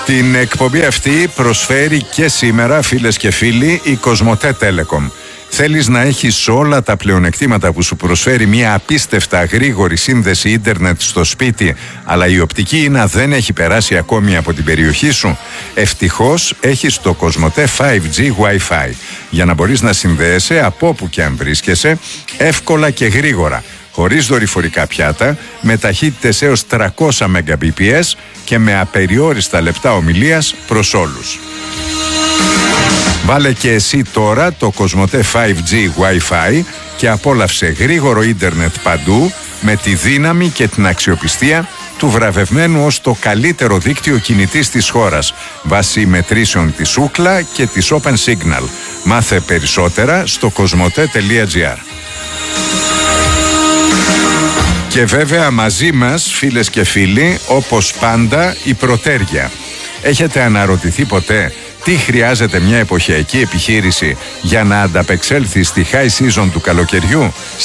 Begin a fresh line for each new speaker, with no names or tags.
Την εκπομπή αυτή προσφέρει και σήμερα, φίλες και φίλοι, η Κοσμοτέ Telecom. Θέλεις να έχεις όλα τα πλεονεκτήματα που σου προσφέρει μια απίστευτα γρήγορη σύνδεση ίντερνετ στο σπίτι, αλλά η οπτική ίνα δεν έχει περάσει ακόμη από την περιοχή σου? Ευτυχώς έχεις το Κοσμοτέ 5G Wi-Fi για να μπορείς να συνδέεσαι από όπου και αν βρίσκεσαι, εύκολα και γρήγορα, χωρίς δορυφορικά πιάτα, με ταχύτητες έως 300 Mbps και με απεριόριστα λεπτά ομιλίας προς όλους. Βάλε και εσύ τώρα το Κοσμοτέ 5G Wi-Fi και απόλαυσε γρήγορο ίντερνετ παντού με τη δύναμη και την αξιοπιστία του βραβευμένου ως το καλύτερο δίκτυο κινητής της χώρας, βάσει μετρήσεων της Ookla και της Open Signal. Μάθε περισσότερα στο cosmote.gr. Και βέβαια μαζί μας, φίλες και φίλοι, όπως πάντα, η Πρωτέρια. Έχετε αναρωτηθεί ποτέ τι χρειάζεται μια εποχιακή επιχείρηση για να ανταπεξέλθει στη high season του καλοκαιριού?